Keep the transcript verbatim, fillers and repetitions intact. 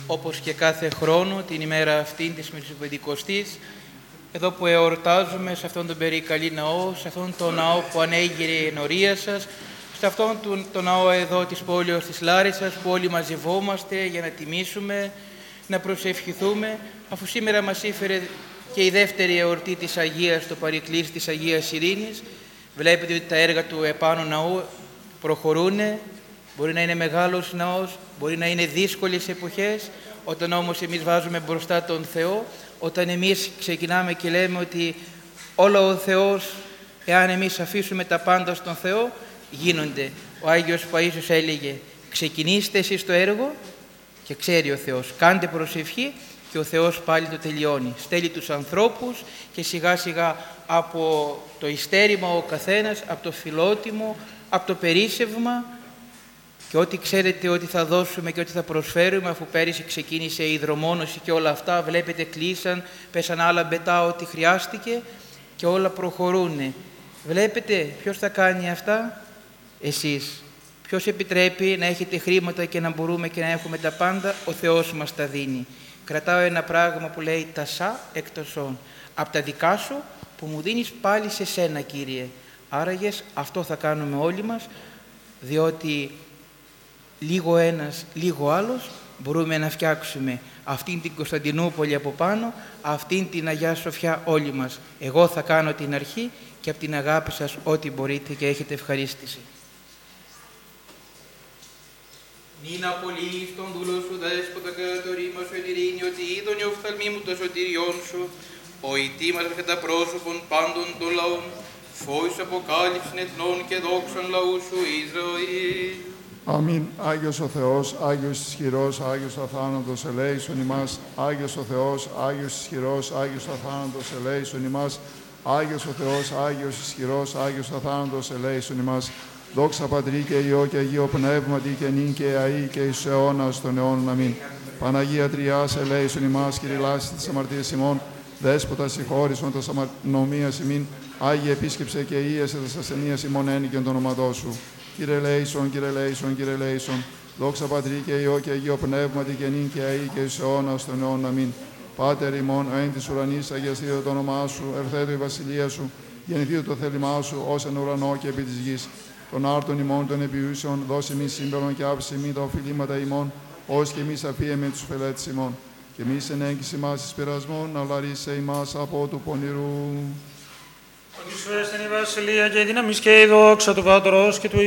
όπως και κάθε χρόνο, την ημέρα αυτή της Μεσοπεντηκοστής, εδώ που εορτάζουμε, σε αυτόν τον περικαλή ναό, σε αυτόν τον ναό που ανέγειρε η ενορία σας, σε αυτόν τον, τον ναό εδώ της πόλεως της Λάρισσας, που όλοι μαζευόμαστε για να τιμήσουμε, να προσευχηθούμε, αφού σήμερα μας ήφερε και η δεύτερη εορτή της Αγίας, το παρικλής της Αγίας Ειρήνης. Βλέπετε ότι τα έργα του επάνω ναού προχωρούν. Μπορεί να είναι μεγάλος ναός, μπορεί να είναι δύσκολες εποχές, όταν όμως εμείς βάζουμε μπροστά τον Θεό, όταν εμείς ξεκινάμε και λέμε ότι όλο ο Θεός, εάν εμείς αφήσουμε τα πάντα στον Θεό, γίνονται. Ο Άγιος Παΐσιος έλεγε, ξεκινήστε εσείς το έργο και ξέρει ο Θεός, κάντε προσευχή και ο Θεός πάλι το τελειώνει. Στέλνει τους ανθρώπους και σιγά σιγά από το ειστέρημα ο καθένας, από το φιλότιμο, από το περίσσευμα, και ό,τι ξέρετε ότι θα δώσουμε και ότι θα προσφέρουμε, αφού πέρυσι ξεκίνησε η υδρομόνωση και όλα αυτά, βλέπετε κλείσαν, πέσαν άλλα μπετά ό,τι χρειάστηκε και όλα προχωρούν. Βλέπετε ποιος θα κάνει αυτά? Εσείς. Ποιος επιτρέπει να έχετε χρήματα και να μπορούμε και να έχουμε τα πάντα? Ο Θεός μας τα δίνει. Κρατάω ένα πράγμα που λέει «τασά εκτοσών». Από τα δικά σου που μου δίνεις πάλι σε σένα, Κύριε. Άραγες αυτό θα κάνουμε όλοι μας, διότι λίγο ένας, λίγο άλλος, μπορούμε να φτιάξουμε αυτήν την Κωνσταντινούπολη από πάνω, αυτήν την Αγιά Σοφιά όλοι μας. Εγώ θα κάνω την αρχή και από την αγάπη σας ό,τι μπορείτε και έχετε ευχαρίστηση. Μην απολύεις τον δούλο σου, δέσποτα κατά ρήμα σου, εν ειρήνη, ότι είδον οι οφθαλμοί μου το σωτηριόν σου, ο ητήμας κατά πρόσωπον πάντων των λαών, φόης αποκάλυψην εθνών και δόξαν λαού σου Ισραήλ. Αμήν. Άγιος ο Θεός, Άγιος ισχυρός, Άγιος αθάνατος, ελέησον ημάς. Άγιος ο Θεός, Άγιος ισχυρός, Άγιος αθάνατος, ελέησον ημάς. Άγιος ο Θεός, Άγιος ισχυρός, Άγιος αθάνατος, ελέησον ημάς. Δόξα Πατρί και Υιό και Αγίο Πνεύματι και νυν και αεί και εις αιώνας των αιώνων. Αμήν. Παναγία Τριάς, ελέησον ημάς, κηρυλάσσει τις αμαρτίες ημών, Δέσποτα συγχώρησον τας αμαρτίας ημίν, Άγιε επίσκεψε και ίεσε τας ασθενείας ημών ένικεν το όνοματό σου. Κύριε ελέησον, Κύριε ελέησον, Κύριε ελέησον. Δόξα Πατρί και Υιό και Αγίο Πνεύματι και νυν και αεί και εις αιώνας των αιώνων. Αμήν. Πάτερ ημών, εν της ουρανής, αγιαστήτω το όνομά σου, ερθέτω η βασιλεία σου, γεννηθήτω το θέλημά σου, ως εν ουρανό και επί της γης. Των άρτων ημών των επιούσεων, δώσε μη σύμπερον και άψη μη τα οφειλήματα ημών, ως και εμείς αφίεμε τους φελέτες ημών. Και εμείς εν έγκυση μας εις πειρασμών, αλλά ρίσε ημάς από του πονηρού. Ότι σου έστειν η βασιλεία και η δύναμις και η δόξα του Πατρός και του